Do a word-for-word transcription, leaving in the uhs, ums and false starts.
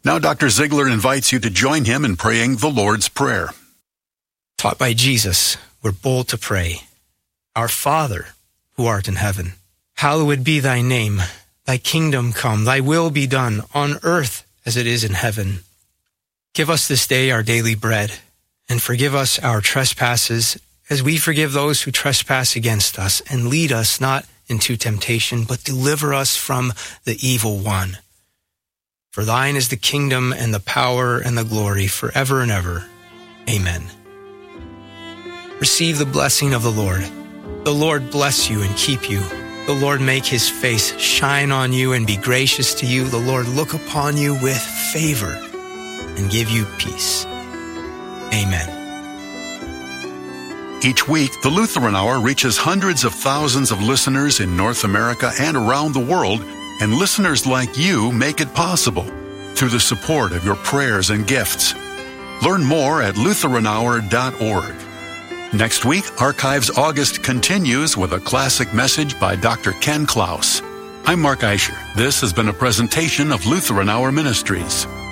Now Doctor Ziegler invites you to join him in praying the Lord's Prayer. Taught by Jesus, we're bold to pray. Our Father, who art in heaven, hallowed be thy name. Thy kingdom come, thy will be done on earth as it is in heaven. Give us this day our daily bread, and forgive us our trespasses as we forgive those who trespass against us. And lead us not into temptation, but deliver us from the evil one. For thine is the kingdom and the power and the glory forever and ever. Amen. Receive the blessing of the Lord. The Lord bless you and keep you. The Lord make his face shine on you and be gracious to you. The Lord look upon you with favor and give you peace. Amen. Each week, the Lutheran Hour reaches hundreds of thousands of listeners in North America and around the world, and listeners like you make it possible through the support of your prayers and gifts. Learn more at Lutheran Hour dot org. Next week, Archives August continues with a classic message by Doctor Ken Klaus. I'm Mark Eicher. This has been a presentation of Lutheran Hour Ministries.